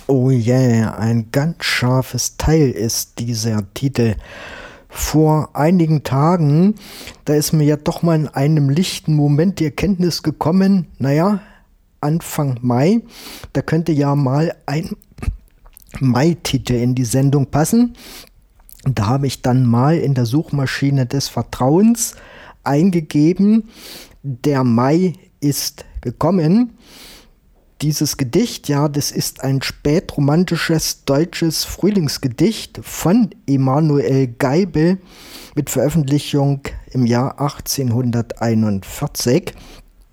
Oh yeah, ein ganz scharfes Teil ist dieser Titel. Vor einigen Tagen, da ist mir ja doch mal in einem lichten Moment die Erkenntnis gekommen, naja, Anfang Mai, da könnte ja mal ein Mai-Titel in die Sendung passen. Da habe ich dann mal in der Suchmaschine des Vertrauens eingegeben, der Mai ist gekommen. Dieses Gedicht, ja, das ist ein spätromantisches deutsches Frühlingsgedicht von Emanuel Geibel mit Veröffentlichung im Jahr 1841.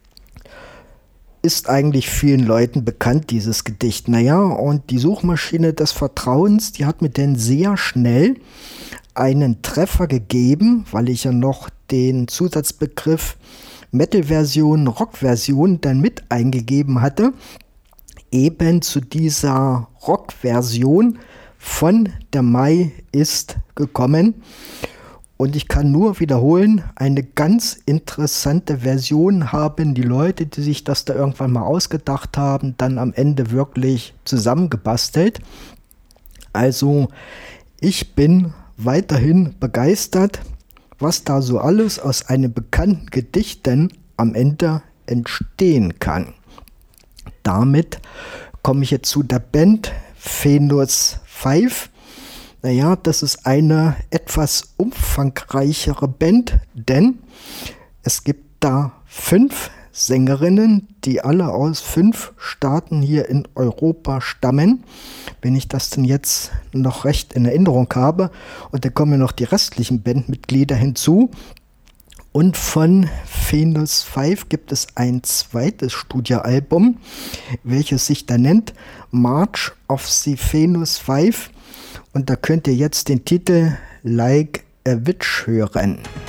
Ist eigentlich vielen Leuten bekannt, dieses Gedicht. Naja, und die Suchmaschine des Vertrauens, die hat mir dann sehr schnell einen Treffer gegeben, weil ich ja noch den Zusatzbegriff Metal-Version, Rock-Version dann mit eingegeben hatte, eben zu dieser Rock-Version von Der Mai ist gekommen. Und ich kann nur wiederholen, eine ganz interessante Version haben die Leute, die sich das da irgendwann mal ausgedacht haben, dann am Ende wirklich zusammengebastelt. Also ich bin weiterhin begeistert, was da so alles aus einem bekannten Gedicht denn am Ende entstehen kann. Damit komme ich jetzt zu der Band Venus 5. Naja, das ist eine etwas umfangreichere Band, denn es gibt da 5 Sängerinnen, die alle aus 5 Staaten hier in Europa stammen. Wenn ich das denn jetzt noch recht in Erinnerung habe. Und da kommen noch die restlichen Bandmitglieder hinzu. Und von Venus 5 gibt es ein zweites Studioalbum, welches sich da nennt March of the Venus 5. Und da könnt ihr jetzt den Titel Like a Witch hören.